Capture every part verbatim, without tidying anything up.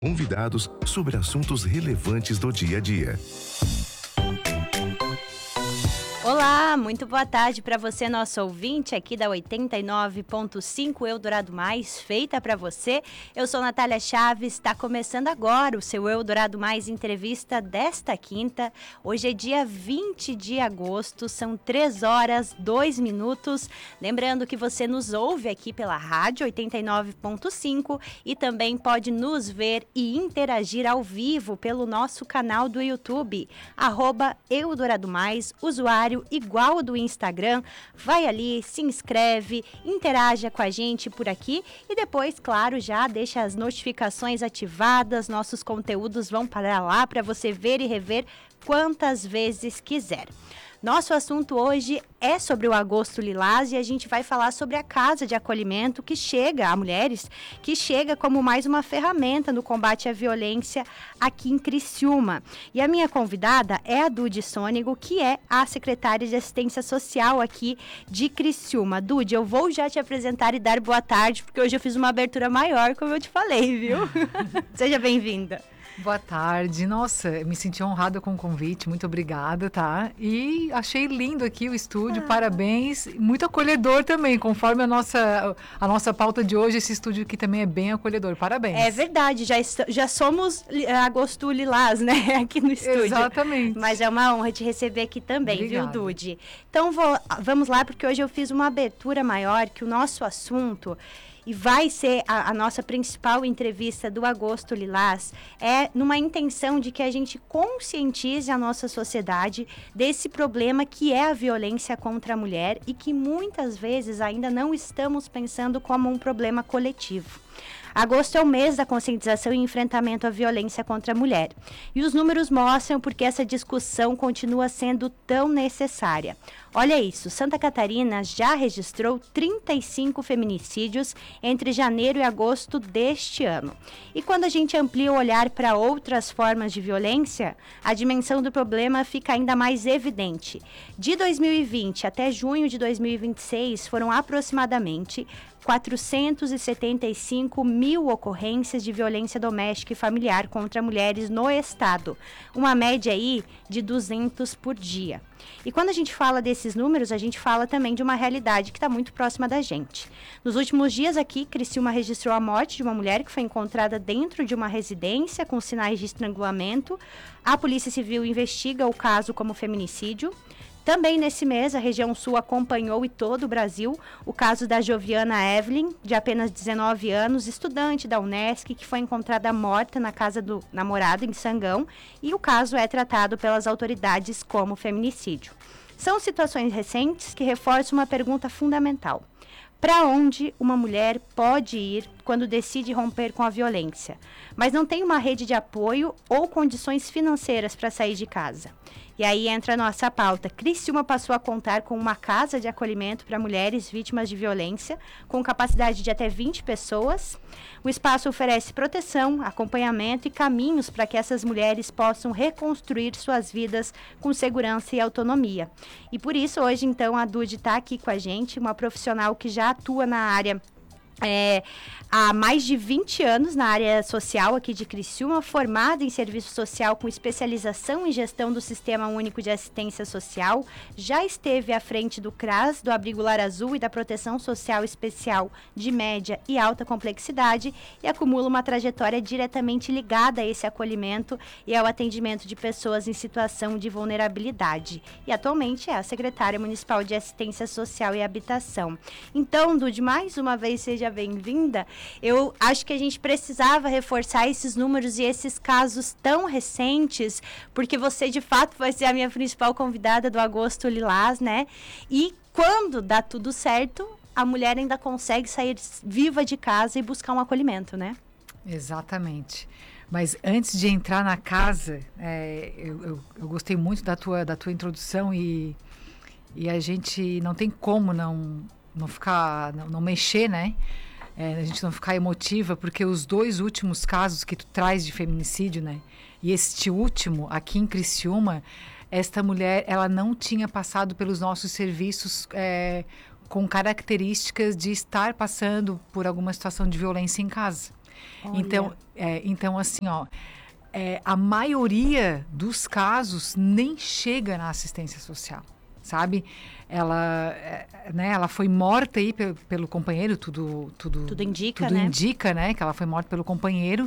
Convidados sobre assuntos relevantes do dia a dia. Olá, muito boa tarde para você, nosso ouvinte aqui da oitenta e nove ponto cinco Eldorado Mais, feita para você. Eu sou Natália Chaves, está começando agora o seu Eldorado Mais entrevista desta quinta. Hoje é dia vinte de agosto, são três horas, dois minutos. Lembrando que você nos ouve aqui pela rádio oitenta e nove ponto cinco e também pode nos ver e interagir ao vivo pelo nosso canal do YouTube, arroba Eldorado Mais, usuário igual ao do Instagram. Vai ali, se inscreve, interaja com a gente por aqui e depois, claro, já deixa as notificações ativadas, nossos conteúdos vão para lá para você ver e rever quantas vezes quiser. Nosso assunto hoje é sobre o Agosto Lilás e a gente vai falar sobre a casa de acolhimento que chega a mulheres, que chega como mais uma ferramenta no combate à violência aqui em Criciúma. E a minha convidada é a Dude Sônego, que é a secretária de Assistência Social aqui de Criciúma. Dude, eu vou já te apresentar e dar boa tarde, porque hoje eu fiz uma abertura maior, como eu te falei, viu? Seja bem-vinda. Boa tarde, nossa, me senti honrada com o convite, muito obrigada, tá? E achei lindo aqui o estúdio, ah. Parabéns, muito acolhedor também, conforme a nossa, a nossa pauta de hoje, esse estúdio aqui também é bem acolhedor, parabéns. É verdade, já, est- já somos Agosto Lilás, né, aqui no estúdio. Exatamente. Mas é uma honra te receber aqui também, obrigada. Viu, Dude? Então vou, vamos lá, porque hoje eu fiz uma abertura maior, que o nosso assunto... E vai ser a, a nossa principal entrevista do Agosto Lilás, é numa intenção de que a gente conscientize a nossa sociedade desse problema que é a violência contra a mulher e que muitas vezes ainda não estamos pensando como um problema coletivo. Agosto é o mês da conscientização e enfrentamento à violência contra a mulher. E os números mostram porque essa discussão continua sendo tão necessária. Olha isso, Santa Catarina já registrou trinta e cinco feminicídios entre janeiro e agosto deste ano. E quando a gente amplia o olhar para outras formas de violência, a dimensão do problema fica ainda mais evidente. De dois mil e vinte até junho de dois mil e vinte e seis, foram aproximadamente quatrocentos e setenta e cinco mil ocorrências de violência doméstica e familiar contra mulheres no estado. Uma média aí de duzentos por dia. E quando a gente fala desses números, a gente fala também de uma realidade que está muito próxima da gente. Nos últimos dias aqui, Criciúma registrou a morte de uma mulher que foi encontrada dentro de uma residência com sinais de estrangulamento. A Polícia Civil investiga o caso como feminicídio. Também nesse mês, a região sul acompanhou, e todo o Brasil, o caso da Joviana Evelyn, de apenas dezenove anos, estudante da Unesc, que foi encontrada morta na casa do namorado em Sangão, e o caso é tratado pelas autoridades como feminicídio. São situações recentes que reforçam uma pergunta fundamental. Para onde uma mulher pode ir quando decide romper com a violência, mas não tem uma rede de apoio ou condições financeiras para sair de casa? E aí entra a nossa pauta. Criciúma passou a contar com uma casa de acolhimento para mulheres vítimas de violência, com capacidade de até vinte pessoas. O espaço oferece proteção, acompanhamento e caminhos para que essas mulheres possam reconstruir suas vidas com segurança e autonomia. E por isso, hoje, então, a Dude está aqui com a gente, uma profissional que já atua na área É, há mais de vinte anos na área social aqui de Criciúma, formada em serviço social com especialização em gestão do Sistema Único de Assistência Social, já esteve à frente do CRAS, do Abrigo Lar Azul e da Proteção Social Especial de média e alta complexidade e acumula uma trajetória diretamente ligada a esse acolhimento e ao atendimento de pessoas em situação de vulnerabilidade. E atualmente é a secretária municipal de Assistência Social e Habitação. Então, Dude, mais uma vez seja bem-vinda. Eu acho que a gente precisava reforçar esses números e esses casos tão recentes, porque você, de fato, vai ser a minha principal convidada do Agosto Lilás, né? E quando dá tudo certo, a mulher ainda consegue sair viva de casa e buscar um acolhimento, né? Exatamente. Mas antes de entrar na casa, é, eu, eu, eu gostei muito da tua, da tua introdução e, e a gente não tem como não... não ficar, não, não mexer, né? É, a gente não ficar emotiva, porque os dois últimos casos que tu traz de feminicídio, né? E este último, aqui em Criciúma, esta mulher, ela não tinha passado pelos nossos serviços é, com características de estar passando por alguma situação de violência em casa. Então, é, então, assim, ó, é, a maioria dos casos nem chega na assistência social, sabe? Ela, é, né, ela foi morta aí pelo, pelo companheiro, tudo, tudo, tudo indica, tudo né? indica, né? Que ela foi morta pelo companheiro,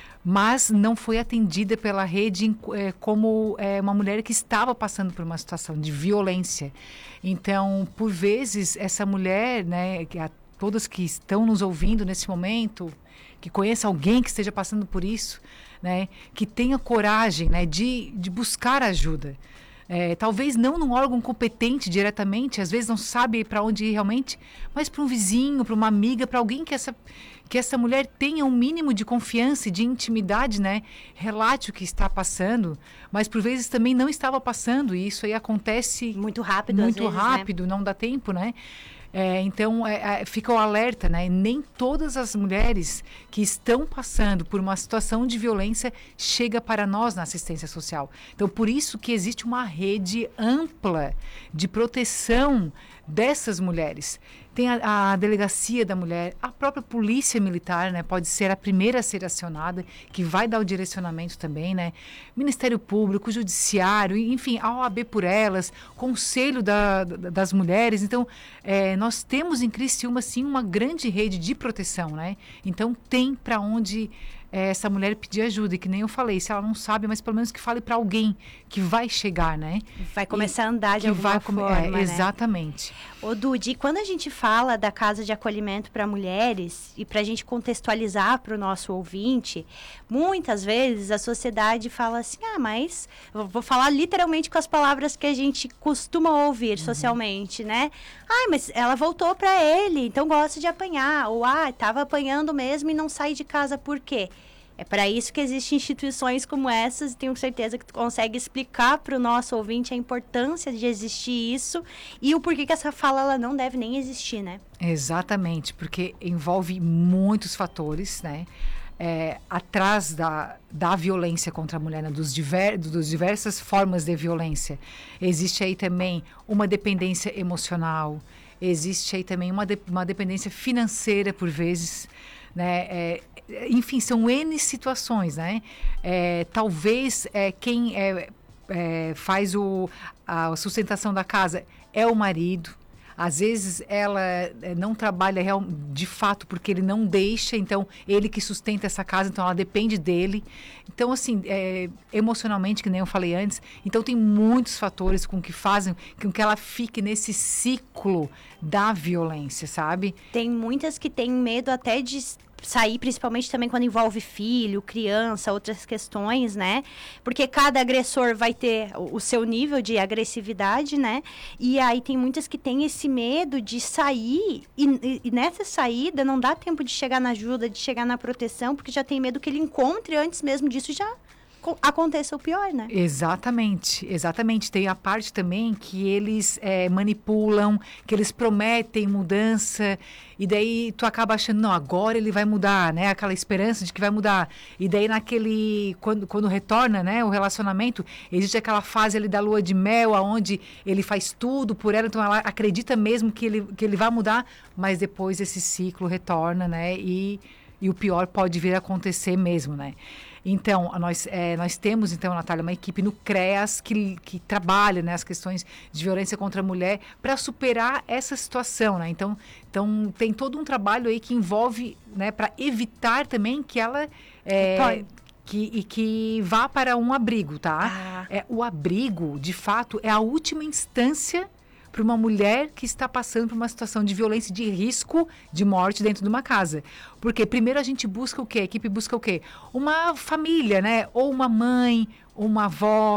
mas não foi atendida pela rede é, como é, uma mulher que estava passando por uma situação de violência. Então, por vezes, essa mulher, né, que a, todas que estão nos ouvindo nesse momento, que conheça alguém que esteja passando por isso, né, que tenha coragem, né, de, de buscar ajuda. É, talvez não num órgão competente diretamente, às vezes não sabe para onde ir realmente, mas para um vizinho, para uma amiga, para alguém que essa, que essa mulher tenha um mínimo de confiança e de intimidade, né? Relate o que está passando, mas por vezes também não estava passando, e isso aí acontece muito rápido, muito às vezes, rápido, né? Não dá tempo, né? É, então, é, é, fica o alerta, né? Nem todas as mulheres que estão passando por uma situação de violência chega para nós na assistência social. Então, por isso que existe uma rede ampla de proteção dessas mulheres. Tem a, a delegacia da mulher, a própria polícia militar, né? Pode ser a primeira a ser acionada, que vai dar o direcionamento também, né? Ministério Público, Judiciário, enfim, a O A B por elas, Conselho da, da, das Mulheres. Então, é, nós temos em Criciúma, sim, uma grande rede de proteção, né? Então, tem para onde é, essa mulher pedir ajuda. E que nem eu falei, se ela não sabe, mas pelo menos que fale para alguém que vai chegar, né? Vai começar e, a andar de que alguma vai forma, é, né? Exatamente. Ô, Dudy, quando a gente fala da casa de acolhimento para mulheres, e para a gente contextualizar para o nosso ouvinte, muitas vezes a sociedade fala assim, ah, mas... Eu vou falar literalmente com as palavras que a gente costuma ouvir uhum. socialmente, né? Ah, mas ela voltou para ele, então gosta de apanhar. Ou, ah, estava apanhando mesmo e não sai de casa, por quê? É para isso que existem instituições como essas, e tenho certeza que tu consegue explicar para o nosso ouvinte a importância de existir isso e o porquê que essa fala ela não deve nem existir, né? Exatamente, porque envolve muitos fatores, né? É, atrás da, da violência contra a mulher, né? dos, diver, dos diversas formas de violência. Existe aí também uma dependência emocional, existe aí também uma, de, uma dependência financeira, por vezes, né? É, enfim, são N situações, né? É, talvez é, quem é, é, faz o, a sustentação da casa é o marido. Às vezes ela não trabalha real, de fato porque ele não deixa, então ele que sustenta essa casa, então ela depende dele. Então, assim, é, emocionalmente, que nem eu falei antes, então tem muitos fatores com que fazem com que ela fique nesse ciclo da violência, sabe? Tem muitas que têm medo até de sair, principalmente também quando envolve filho, criança, outras questões, né? Porque cada agressor vai ter o, o seu nível de agressividade, né? E aí tem muitas que têm esse medo de sair e, e nessa saída não dá tempo de chegar na ajuda, de chegar na proteção, porque já tem medo que ele encontre antes mesmo disso já aconteça o pior, né? Exatamente, exatamente. Tem a parte também que eles é, manipulam, que eles prometem mudança, e daí tu acaba achando, não, agora ele vai mudar, né? Aquela esperança de que vai mudar. E daí naquele, quando, quando retorna, né, o relacionamento, existe aquela fase ali da lua de mel, onde ele faz tudo por ela, então ela acredita mesmo que ele, que ele vai mudar, mas depois esse ciclo retorna, né? E, e o pior pode vir a acontecer mesmo, né? Então, nós, é, nós temos, então, Natália, uma equipe no CREAS que, que trabalha, né, as questões de violência contra a mulher para superar essa situação, né? Então, então, tem todo um trabalho aí que envolve, né, para evitar também que ela... É, que, e que vá para um abrigo, tá? Ah. É, o abrigo, de fato, é a última instância para uma mulher que está passando por uma situação de violência, de risco de morte dentro de uma casa. Porque primeiro a gente busca o quê? A equipe busca o quê? Uma família, né? Ou uma mãe, ou uma avó,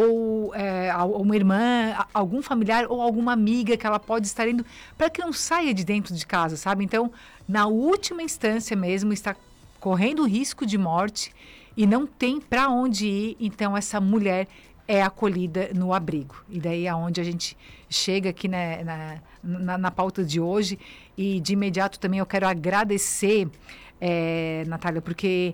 ou é, uma irmã, algum familiar ou alguma amiga que ela pode estar indo, para que não saia de dentro de casa, sabe? Então, na última instância mesmo, está correndo risco de morte e não tem para onde ir, então essa mulher é acolhida no abrigo. E daí é onde a gente chega aqui na, na, na, na pauta de hoje. E de imediato também eu quero agradecer, é, Natália, porque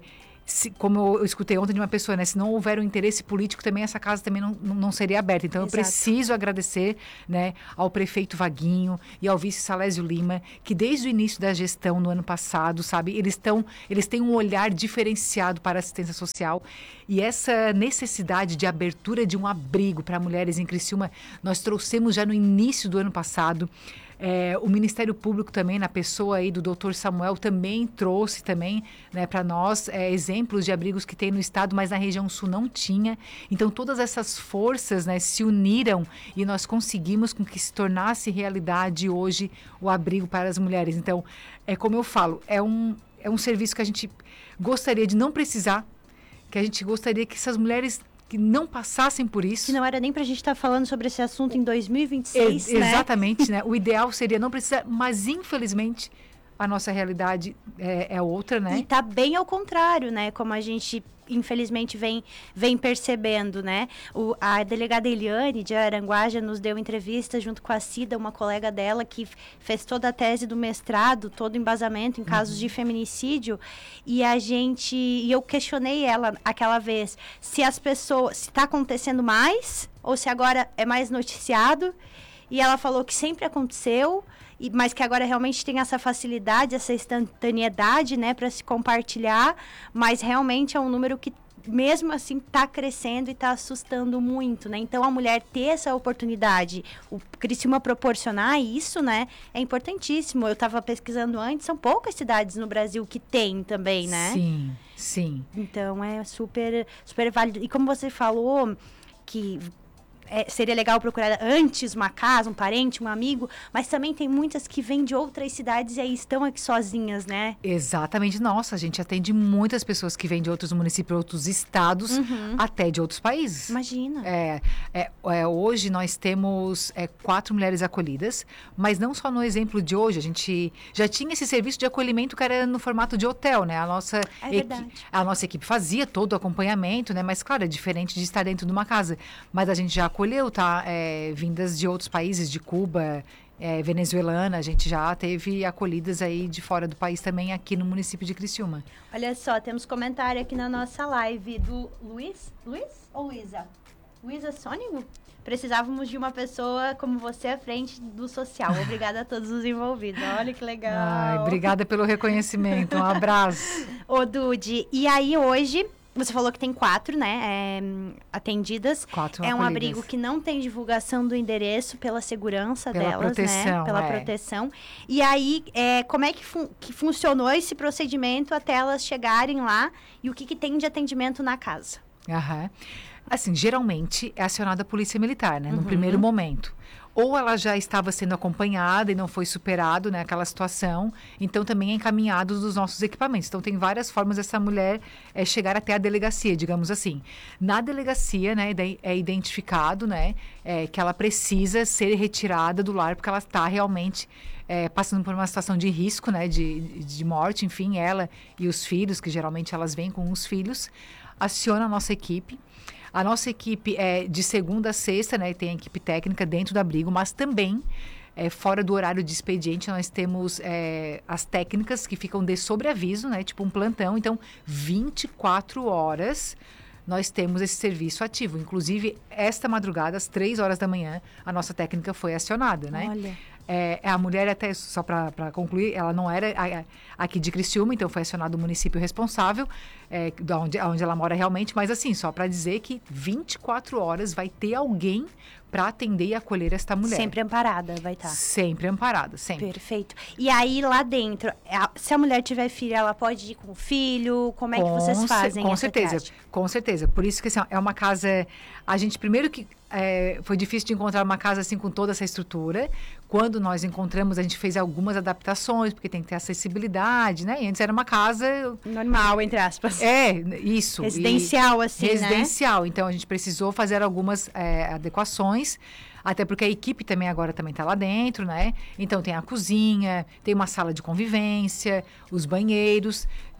Se, como eu, eu escutei ontem de uma pessoa, né? Se não houver um interesse político, também essa casa também não, não, não seria aberta. Então, Exato. eu preciso agradecer, né, ao prefeito Vaguinho e ao vice Salésio Lima, que desde o início da gestão no ano passado, sabe, eles estão, eles têm um olhar diferenciado para a assistência social, e essa necessidade de abertura de um abrigo para mulheres em Criciúma, nós trouxemos já no início do ano passado. É, o Ministério Público também, na pessoa aí do doutor Samuel, também trouxe também, né, para nós é, exemplos de abrigos que tem no estado, mas na região sul não tinha. Então, todas essas forças, né, se uniram e nós conseguimos com que se tornasse realidade hoje o abrigo para as mulheres. Então, é como eu falo, é um, é um serviço que a gente gostaria de não precisar, que a gente gostaria que essas mulheres que não passassem por isso. Que não era nem para a gente estar tá falando sobre esse assunto em dois mil e vinte e seis, é, né? Exatamente, né? O ideal seria não precisar, mas infelizmente a nossa realidade é, é outra, né? E tá bem ao contrário, né? Como a gente infelizmente vem, vem percebendo, né? O, a delegada Eliane de Aranguá já nos deu entrevista junto com a Cida, uma colega dela que fez toda a tese do mestrado, todo o embasamento em casos uhum. de feminicídio, e a gente, e eu questionei ela aquela vez, se as pessoas, se está acontecendo mais, ou se agora é mais noticiado, e ela falou que sempre aconteceu, E, mas que agora realmente tem essa facilidade, essa instantaneidade, né, para se compartilhar, mas realmente é um número que, mesmo assim, está crescendo e está assustando muito, né? Então, a mulher ter essa oportunidade, o Criciúma proporcionar isso, né, é importantíssimo. Eu estava pesquisando antes, são poucas cidades no Brasil que tem também, né? Sim, sim. Então, é super, super válido. E como você falou, que... É, seria legal procurar antes uma casa, um parente, um amigo, mas também tem muitas que vêm de outras cidades e aí estão aqui sozinhas, né? Exatamente. Nossa, a gente atende muitas pessoas que vêm de outros municípios, outros estados, uhum. até de outros países. Imagina. É, é, é, hoje nós temos é, quatro mulheres acolhidas, mas não só no exemplo de hoje, a gente já tinha esse serviço de acolhimento que era no formato de hotel, né? A nossa, é verdade. a nossa equipe fazia todo o acompanhamento, né? Mas, claro, é diferente de estar dentro de uma casa. Mas a gente já acolheu, tá? É, vindas de outros países, de Cuba, é, venezuelana, a gente já teve acolhidas aí de fora do país também aqui no município de Criciúma. Olha só, temos comentário aqui na nossa live do Luiz, Luiz ou Luísa? Luísa Sônigo? Precisávamos de uma pessoa como você à frente do social. Obrigada a todos os envolvidos. Olha que legal. Ai, obrigada pelo reconhecimento. Um abraço. Ô, Dude, e aí hoje... Você falou que tem quatro, né, é, atendidas. Quatro É um acolhidas. abrigo que não tem divulgação do endereço pela segurança pela delas, proteção, né? Pela é. proteção. E aí, é, como é que, fun que funcionou esse procedimento até elas chegarem lá e o que, que tem de atendimento na casa? Aham. Assim, geralmente é acionada a polícia militar, né, no Uhum. primeiro momento. Ou ela já estava sendo acompanhada e não foi superado, né, aquela situação, então também é encaminhado dos nossos equipamentos. Então tem várias formas dessa mulher é, chegar até a delegacia, digamos assim. Na delegacia, né, é identificado, né, é, que ela precisa ser retirada do lar porque ela está realmente é, passando por uma situação de risco, né, de, de morte, enfim, ela e os filhos, que geralmente elas vêm com os filhos, aciona a nossa equipe. A nossa equipe é de segunda a sexta, né? Tem a equipe técnica dentro do abrigo, mas também, é, fora do horário de expediente, nós temos é, as técnicas que ficam de sobreaviso, né? Tipo um plantão. Então, vinte e quatro horas nós temos esse serviço ativo. Inclusive, esta madrugada, às três horas da manhã, a nossa técnica foi acionada, né? Olha... É, a mulher, até só para concluir, ela não era a, a, aqui de Criciúma, então foi acionado o município responsável, é, onde, onde ela mora realmente, mas assim, só para dizer que vinte e quatro horas vai ter alguém para atender e acolher esta mulher. Sempre amparada vai estar. Sempre amparada, sempre. Perfeito. E aí, lá dentro, se a mulher tiver filho, ela pode ir com o filho? Como é que com vocês fazem Com essa certeza, triagem? Com certeza. Por isso que assim, é uma casa... A gente, primeiro que é, foi difícil de encontrar uma casa assim com toda essa estrutura. Quando nós encontramos, a gente fez algumas adaptações, porque tem que ter acessibilidade, né? E antes era uma casa... Normal, entre aspas. É, isso. Residencial, e, assim, Residencial. Né? Então, a gente precisou fazer algumas é, adequações, até porque a equipe também agora também está lá dentro, né? Então, tem a cozinha, tem uma sala de convivência, os banheiros...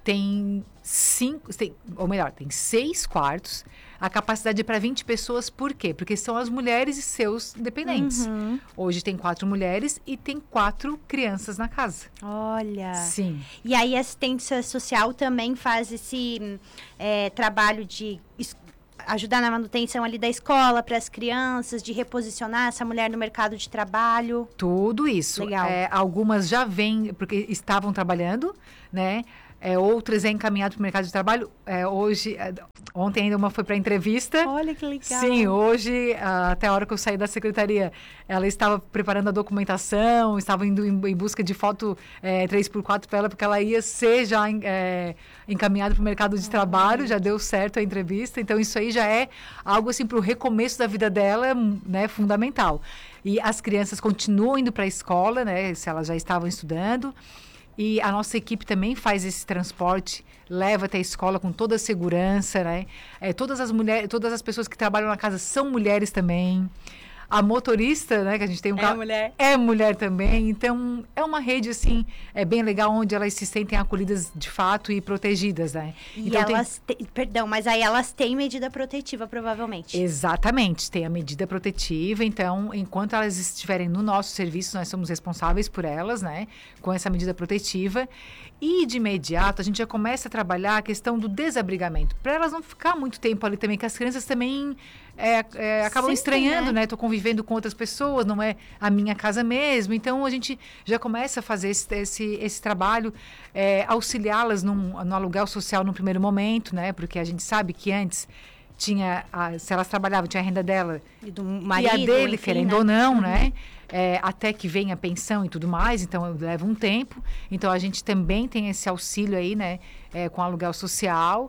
tem cinco, tem, ou melhor, tem seis quartos. A capacidade é para vinte pessoas, por quê? Porque são as mulheres e seus dependentes. Uhum. Hoje tem quatro mulheres e tem quatro crianças na casa. Olha. Sim. E aí a assistência social também faz esse é, trabalho de es- ajudar na manutenção ali da escola para as crianças, de reposicionar essa mulher no mercado de trabalho. Tudo isso. Legal. É, algumas já vêm, porque estavam trabalhando, né? É, outras é encaminhado para o mercado de trabalho. É, hoje, é, ontem ainda uma foi para entrevista. Olha que legal. Sim, hoje, ah, até a hora que eu saí da secretaria, ela estava preparando a documentação, estava indo em, em busca de foto é, três por quatro para ela, porque ela ia ser já é, encaminhada para o mercado de trabalho, já deu certo a entrevista. Então, isso aí já é algo assim para o recomeço da vida dela, né, fundamental. E as crianças continuam indo para a escola, né, se elas já estavam estudando. E a nossa equipe também faz esse transporte, leva até a escola com toda a segurança, né? É, todas as mulheres, todas as pessoas que trabalham na casa são mulheres também. A motorista, né, que a gente tem um É carro, mulher. é mulher também. Então, é uma rede, assim, é bem legal, onde elas se sentem acolhidas de fato e protegidas, né? E então, tem... elas, te... perdão, mas aí elas têm medida protetiva, provavelmente. Exatamente, tem a medida protetiva. Então, enquanto elas estiverem no nosso serviço, nós somos responsáveis por elas, né? Com essa medida protetiva. E, de imediato, a gente já começa a trabalhar a questão do desabrigamento. Para elas não ficar muito tempo ali também, que as crianças também é, é, acabam Sempre, estranhando, né? né? Tô convivendo com outras pessoas, não é a minha casa mesmo. Então, a gente já começa a fazer esse, esse, esse trabalho, é, auxiliá-las num, no aluguel social no primeiro momento, né? Porque a gente sabe que antes tinha, a, se elas trabalhavam, tinha a renda dela E do marido, e a dele, enfim, querendo né? ou não, Uhum. né? É, até que venha a pensão e tudo mais, então leva um tempo. Então a gente também tem esse auxílio aí, né? É, com aluguel social.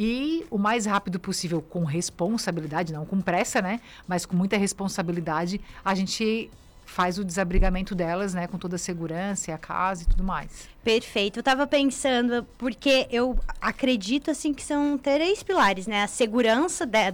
E o mais rápido possível, com responsabilidade, não com pressa, né? Mas com muita responsabilidade, a gente faz o desabrigamento delas, né? Com toda a segurança, e a casa e tudo mais. Perfeito. Eu tava pensando, porque eu acredito, assim, que são três pilares, né? A segurança da,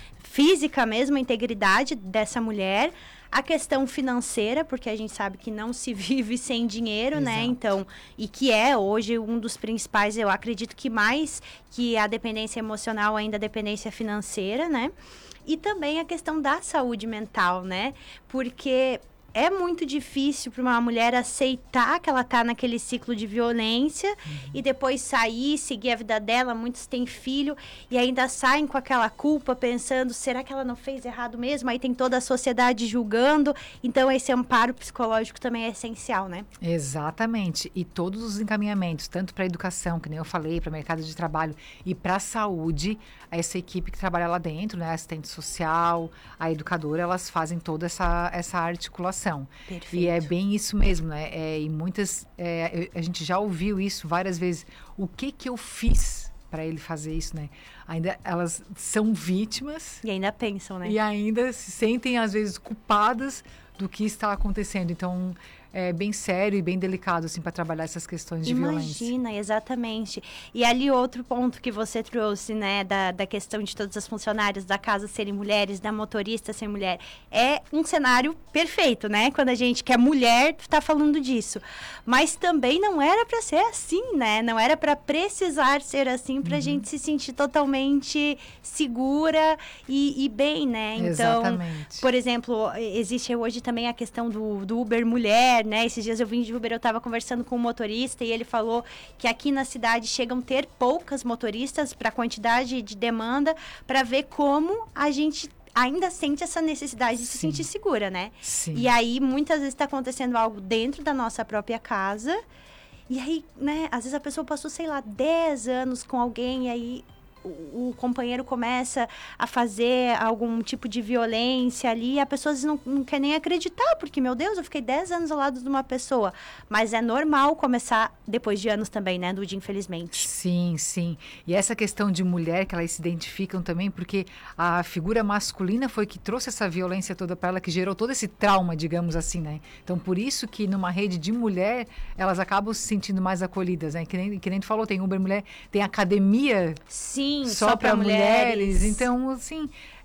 física mesmo, a integridade dessa mulher, a questão financeira, porque a gente sabe que não se vive sem dinheiro, né? Exato. Então, e que é hoje um dos principais, eu acredito que mais que a dependência emocional, ainda a dependência financeira, né? E também a questão da saúde mental, né? Porque é muito difícil para uma mulher aceitar que ela está naquele ciclo de violência uhum. e depois sair, seguir a vida dela. Muitos têm filho e ainda saem com aquela culpa, pensando, será que ela não fez errado mesmo? Aí tem toda a sociedade julgando. Então, esse amparo psicológico também é essencial, né? Exatamente. E todos os encaminhamentos, tanto para a educação, que nem eu falei, para o mercado de trabalho e para a saúde, essa equipe que trabalha lá dentro, né, a assistente social, a educadora, elas fazem toda essa, essa articulação. Perfeito. E é bem isso mesmo, né? É, e muitas, é, a gente já ouviu isso várias vezes. O que que eu fiz para ele fazer isso, né? Ainda elas são vítimas. E ainda pensam, né? E ainda se sentem, às vezes, culpadas do que está acontecendo. Então, é bem sério e bem delicado, assim, para trabalhar essas questões de Imagina, violência. Imagina, exatamente. E ali outro ponto que você trouxe, né, da, da questão de todas as funcionárias da casa serem mulheres, da motorista ser mulher, é um cenário perfeito, né? Quando a gente que é mulher está falando disso. Mas também não era para ser assim, né? Não era para precisar ser assim para a uhum. gente se sentir totalmente segura e, e bem, né? Então, exatamente. Por exemplo, existe hoje também a questão do, do Uber mulher, né? Esses dias eu vim de Uber, eu estava conversando com um motorista e ele falou que aqui na cidade chegam a ter poucas motoristas para a quantidade de demanda, para ver como a gente ainda sente essa necessidade de Sim. se sentir segura, né? Sim. E aí, muitas vezes está acontecendo algo dentro da nossa própria casa e aí, né? Às vezes a pessoa passou, sei lá, dez anos com alguém e aí o, o companheiro começa a fazer algum tipo de violência ali, e a pessoa não, não quer nem acreditar, porque, meu Deus, eu fiquei dez anos ao lado de uma pessoa. Mas é normal começar depois de anos também, né, Dudy, infelizmente. Sim, sim. E essa questão de mulher, que elas se identificam também, porque a figura masculina foi que trouxe essa violência toda para ela, que gerou todo esse trauma, digamos assim, né? Então, por isso que numa rede de mulher, elas acabam se sentindo mais acolhidas, né? Que nem, que nem tu falou, tem Uber Mulher, tem academia... Sim, só, só para mulheres. mulheres. Então, assim,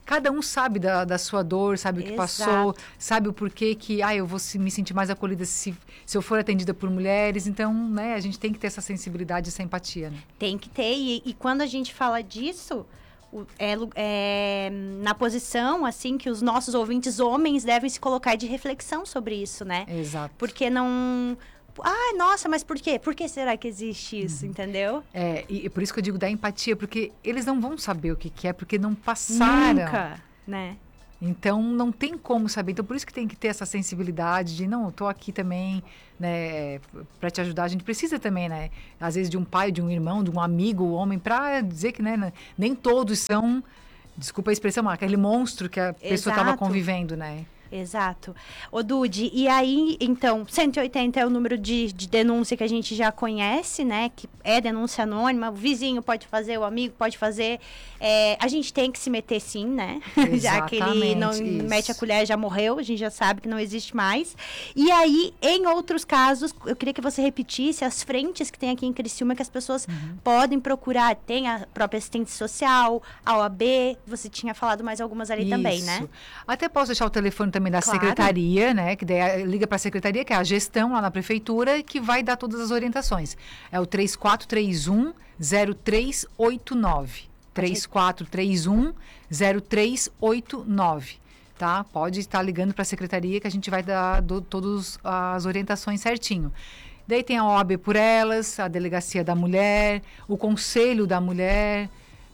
cada um sabe da, da sua dor, sabe o que Exato. passou, sabe o porquê que, ah, eu vou se, me sentir mais acolhida se, se eu for atendida por mulheres. Então, né, a gente tem que ter essa sensibilidade, essa empatia, né? Tem que ter, e, e quando a gente fala disso, o- é, lu- é na posição, assim, que os nossos ouvintes homens devem se colocar de reflexão sobre isso, né? Exato. Porque não... Ah, nossa, mas por quê? Por que será que existe isso, entendeu? É, e, e por isso que eu digo da empatia, porque eles não vão saber o que, que é, porque não passaram. Nunca, né? Então, não tem como saber. Então, por isso que tem que ter essa sensibilidade de, não, eu tô aqui também, né, para te ajudar. A gente precisa também, né, às vezes de um pai, de um irmão, de um amigo, homem, para dizer que, né, nem todos são, desculpa a expressão, mas aquele monstro que a pessoa estava Exato. convivendo, né? Exato. Ô, Dude, e aí, então, cento e oitenta é o número de, de denúncia que a gente já conhece, né? Que é denúncia anônima, o vizinho pode fazer, o amigo pode fazer. É, a gente tem que se meter sim, né? Já que ele não Exatamente, isso. mete a colher, já morreu, a gente já sabe que não existe mais. E aí, em outros casos, eu queria que você repetisse as frentes que tem aqui em Criciúma, que as pessoas Uhum. podem procurar. Tem a própria assistente social, a O A B, você tinha falado mais algumas ali também, né? Isso. Até posso deixar o telefone também da Claro. secretaria, né? Que daí liga para a secretaria, que é a gestão lá na prefeitura, que vai dar todas as orientações. É o três quatro três um, zero três oito nove. três quatro três um, zero três oito nove. Tá? Pode estar ligando para a secretaria que a gente vai dar do, todas as orientações certinho. Daí tem a O A B por Elas, a Delegacia da Mulher, o Conselho da Mulher,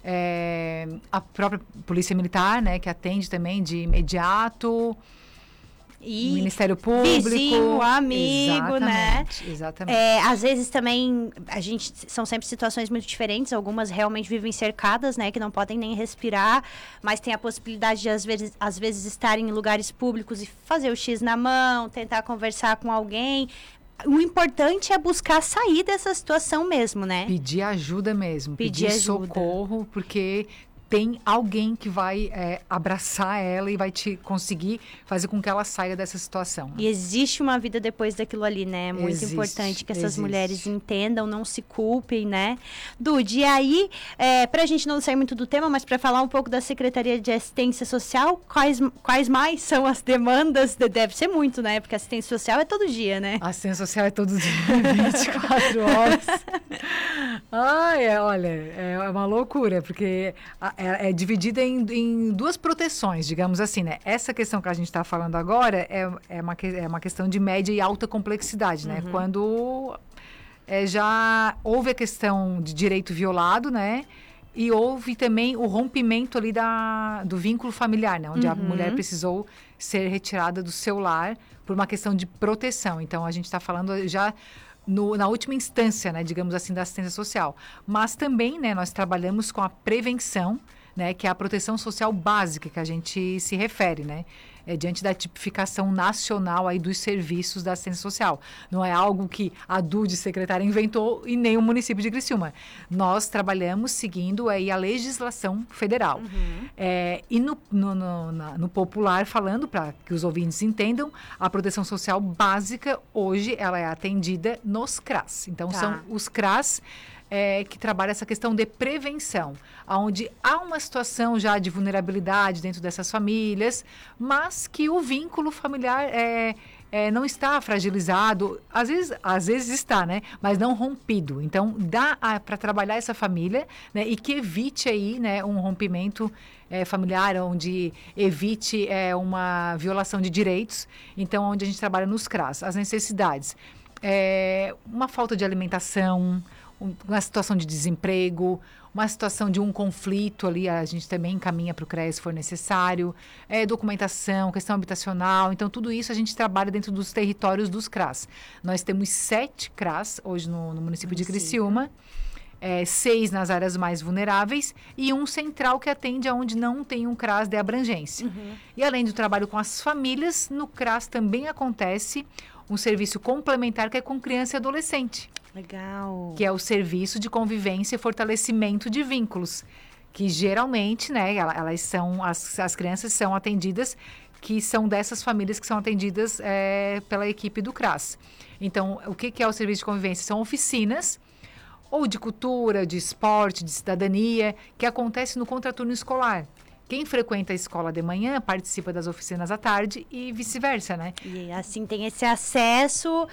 é, a própria Polícia Militar, né, que atende também de imediato, E o Ministério Público. vizinho, amigo, né? Exatamente, exatamente. É, às vezes também, a gente, são sempre situações muito diferentes, algumas realmente vivem cercadas, né, que não podem nem respirar, mas tem a possibilidade de, às vezes, às vezes estarem em lugares públicos e fazer o X na mão, tentar conversar com alguém. O importante é buscar sair dessa situação mesmo, né? Pedir ajuda mesmo, Pedir pedir, ajuda. socorro, porque tem alguém que vai é, abraçar ela e vai te conseguir fazer com que ela saia dessa situação. E existe uma vida depois daquilo ali, né? É muito Existe, importante que essas existe. mulheres entendam, não se culpem, né? Dude, e aí, é, pra gente não sair muito do tema, mas para falar um pouco da Secretaria de Assistência Social, quais, quais mais são as demandas? De- Deve ser muito, né? Porque assistência social é todo dia, né? A assistência social é todo dia, vinte e quatro horas. Ai, é, olha, é uma loucura, porque a- é, é dividida em, em duas proteções, digamos assim, né? Essa questão que a gente está falando agora é, é, uma, que- é uma questão de média e alta complexidade, né? Quando é, já houve a questão de direito violado, né? E houve também o rompimento ali da, do vínculo familiar, né? Onde a mulher precisou ser retirada do seu lar por uma questão de proteção. Então, a gente está falando já no- na última instância, né? Digamos assim, da assistência social. Mas também, né? Nós trabalhamos com a prevenção, né, que é a proteção social básica que a gente se refere, né? É, diante da tipificação nacional aí dos serviços da assistência social. Não é algo que a Dude, secretária, inventou e nem o município de Criciúma. Nós trabalhamos seguindo aí a legislação federal. É, e no, no, no, na- no popular, falando para que os ouvintes entendam, a proteção social básica, hoje, ela é atendida nos C R A S. Então, Tá. são os C R A S é, que trabalha essa questão de prevenção, onde há uma situação já de vulnerabilidade dentro dessas famílias, mas que o vínculo familiar é, é, não está fragilizado, às vezes, às vezes está, né? Mas não rompido. Então, dá para trabalhar essa família, né? E que evite aí, né, um rompimento é, familiar, onde evite é, uma violação de direitos. Então, onde a gente trabalha nos C R A S, as necessidades. É, uma falta de alimentação, um- uma situação de desemprego, uma situação de um conflito ali, a gente também encaminha para o C R E S se for necessário, é, documentação, questão habitacional, então tudo isso a gente trabalha dentro dos territórios dos C R A S. Nós temos sete C R A S hoje no, no município de Município. Criciúma, é, seis nas áreas mais vulneráveis e um central que atende aonde não tem um C R A S de abrangência. E além do trabalho com as famílias, no C R A S também acontece um serviço complementar que é com criança e adolescente, Legal. que é o serviço de convivência e fortalecimento de vínculos, que geralmente, né, ela- elas são, as, as crianças são atendidas, que são dessas famílias que são atendidas é, pela equipe do C R A S. Então, o que, que é o serviço de convivência? São oficinas, ou de cultura, de esporte, de cidadania, que acontece no contraturno escolar. quem frequenta a escola de manhã participa das oficinas à tarde e vice-versa, né? E assim tem esse acesso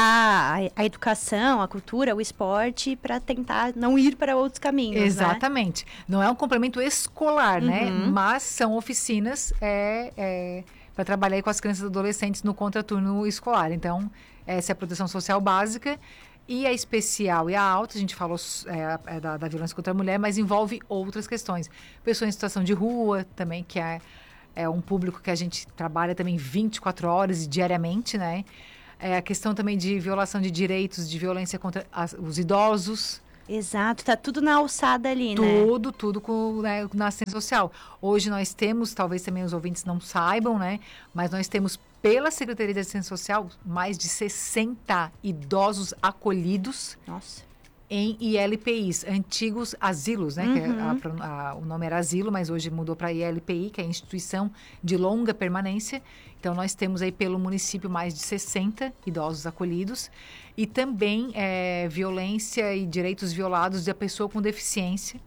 à, à educação, à cultura, ao esporte, para tentar não ir para outros caminhos, Exatamente. Né? Não é um complemento escolar, uhum. né? Mas são oficinas é, é, para trabalhar com as crianças e adolescentes no contraturno escolar. Então, essa é a proteção social básica. E a especial e a alta, a gente falou é, é da, da violência contra a mulher, mas envolve outras questões. Pessoas em situação de rua também, que é, é um público que a gente trabalha também vinte e quatro horas e diariamente, né? É a questão também de violação de direitos, de violência contra as, os idosos. Exato, tá tudo na alçada ali, tudo, né? Tudo, tudo com, né, na assistência social. Hoje nós temos, talvez também os ouvintes não saibam, né? Mas nós temos pela Secretaria de Assistência Social mais de sessenta idosos acolhidos. Nossa. Em I L P Is, antigos asilos, né? Uhum. Que a, a, o nome era asilo, mas hoje mudou para I L P I, que é Instituição de Longa Permanência. Então, nós temos aí pelo município mais de sessenta idosos acolhidos. E também é, violência e direitos violados da pessoa com deficiência.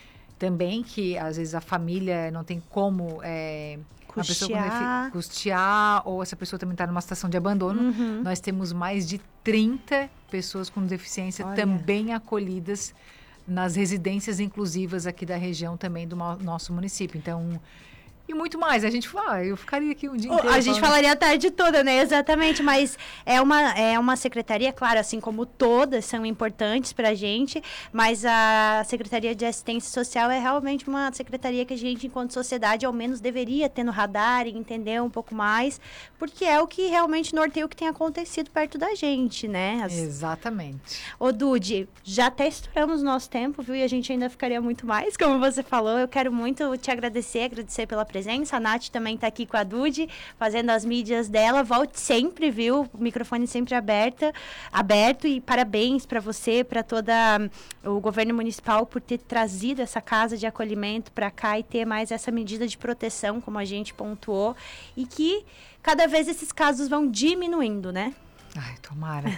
Também que, às vezes, a família não tem como... É, Custear. custear, ou essa pessoa também está numa situação de abandono. Uhum. Nós temos mais de trinta pessoas com deficiência Olha. também acolhidas nas residências inclusivas aqui da região também do nosso município. Então, e muito mais. A gente fala, ah, eu ficaria aqui um dia inteiro. A gente falando... falaria a tarde toda, né? Exatamente, mas é uma, é uma secretaria, claro, assim como todas são importantes para a gente, mas a Secretaria de Assistência Social é realmente uma secretaria que a gente, enquanto sociedade, ao menos deveria ter no radar e entender um pouco mais, porque é o que realmente norteia o que tem acontecido perto da gente, né? As... Exatamente. Ô, Dude, já até estouramos o nosso tempo, viu? E a gente ainda ficaria muito mais, como você falou. Eu quero muito te agradecer, agradecer pela presença. A Nath também está aqui com a Dude, fazendo as mídias dela. Volte sempre, viu? O microfone sempre aberto, aberto e parabéns para você, para toda o governo municipal por ter trazido essa casa de acolhimento para cá e ter mais essa medida de proteção, como a gente pontuou, e que cada vez esses casos vão diminuindo, né? Ai, tomara.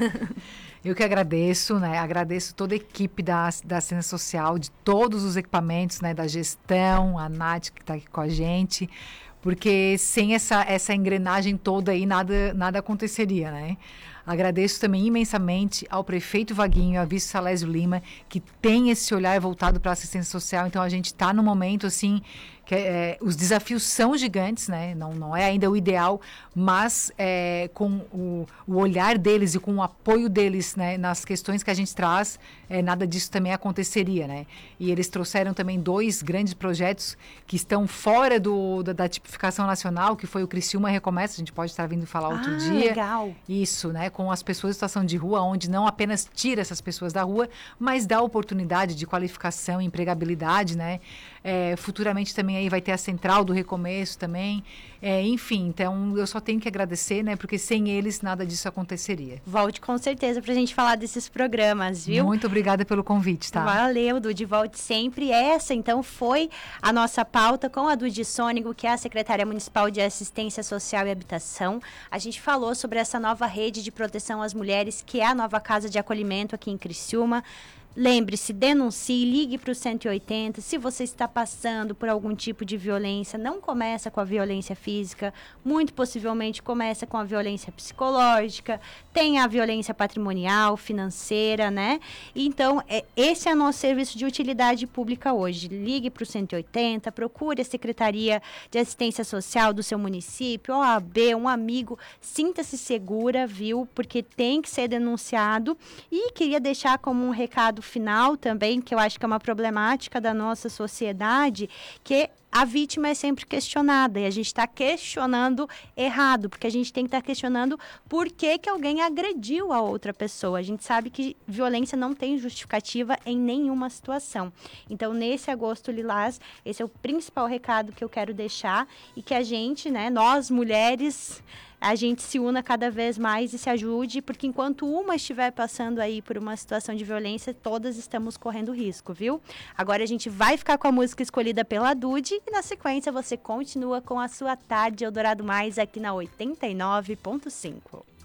Eu que agradeço, né? Agradeço toda a equipe da, da Assistência Social, de todos os equipamentos, né? Da gestão, a Nath que está aqui com a gente, porque sem essa, essa engrenagem toda aí, nada, nada aconteceria, né? Agradeço também imensamente ao prefeito Vaguinho, a vice Salésio Lima, que tem esse olhar voltado para a assistência social. Então, a gente está no momento, assim, que é, os desafios são gigantes, né? Não, não é ainda o ideal, mas é, com o, o olhar deles e com o apoio deles, né, nas questões que a gente traz, é, nada disso também aconteceria, né? E eles trouxeram também dois grandes projetos que estão fora do, da, da tipificação nacional, que foi o Criciúma Recomeça, a gente pode estar vindo falar outro ah, dia. Legal. Isso, né? Com as pessoas em situação de rua, onde não apenas tira essas pessoas da rua, mas dá oportunidade de qualificação, empregabilidade, né? É, futuramente também aí vai ter a Central do Recomeço também. É, enfim, então eu só tenho que agradecer, né? Porque sem eles nada disso aconteceria. Volte com certeza pra gente falar desses programas, viu? Muito obrigada pelo convite, tá? Valeu, Dude, volte sempre. Essa, então, foi a nossa pauta com a Dude Sônego, que é a secretária municipal de Assistência Social e Habitação. A gente falou sobre essa nova rede de proteção às mulheres, que é a nova casa de acolhimento aqui em Criciúma. Lembre-se, denuncie, ligue para o cento e oitenta. Se você está passando por algum tipo de violência, não começa com a violência física, muito possivelmente começa com a violência psicológica, tem a violência patrimonial, financeira, né? Então, é, esse é o nosso serviço de utilidade pública hoje. Ligue para o cento e oitenta, procure a Secretaria de Assistência Social do seu município, O A B, um amigo, sinta-se segura, viu? Porque tem que ser denunciado. E queria deixar como um recado final também, que eu acho que é uma problemática da nossa sociedade, que a vítima é sempre questionada, e a gente está questionando errado, porque a gente tem que estar tá questionando por que, que alguém agrediu a outra pessoa. A gente sabe que violência não tem justificativa em nenhuma situação. Então, nesse Agosto Lilás, esse é o principal recado que eu quero deixar, e que a gente, né, nós mulheres, a gente se una cada vez mais e se ajude, porque enquanto uma estiver passando aí por uma situação de violência, todas estamos correndo risco, viu? Agora a gente vai ficar com a música escolhida pela Dude e na sequência você continua com a sua tarde Eldorado Mais aqui na oitenta e nove ponto cinco.